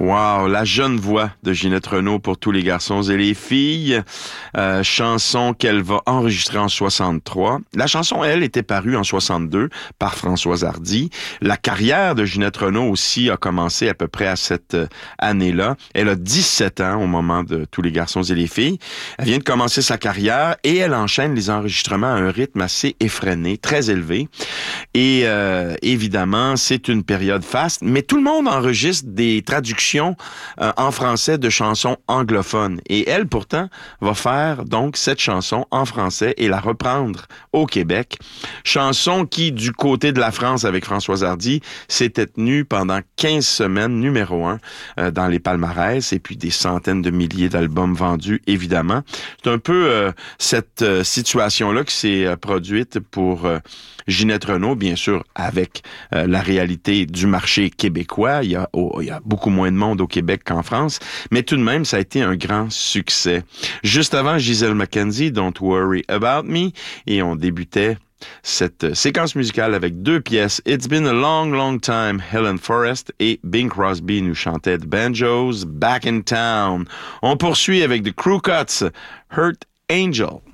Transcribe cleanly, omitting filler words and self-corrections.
Wow, la jeune voix de Ginette Renault pour tous les garçons et les filles. Chanson qu'elle va enregistrer en 63. La chanson, elle, était parue en 62 par Françoise Hardy. La carrière de Ginette Renault aussi a commencé à peu près à cette année-là. Elle a 17 ans au moment de tous les garçons et les filles. Elle vient de commencer sa carrière et elle enchaîne les enregistrements à un rythme assez effréné, très élevé. Et évidemment, c'est une période faste, mais tout le monde enregistre des traductions en français de chansons anglophones. Et elle, pourtant, va faire donc cette chanson en français et la reprendre au Québec. Chanson qui, du côté de la France avec Françoise Hardy, s'était tenue pendant 15 semaines, numéro 1 dans les palmarès, et puis des centaines de milliers d'albums vendus, évidemment. C'est un peu cette situation-là qui s'est produite pour Ginette Renault, bien sûr, avec la réalité du marché québécois. Il y a beaucoup moins de monde au Québec qu'en France, mais tout de même, ça a été un grand succès. Juste avant, Gisèle McKenzie, Don't Worry About Me, et on débutait cette séquence musicale avec deux pièces, It's Been a Long, Long Time, Helen Forrest, et Bing Crosby nous chantait The Banjos, Back in Town. On poursuit avec The Crew Cuts, Hurt Angel.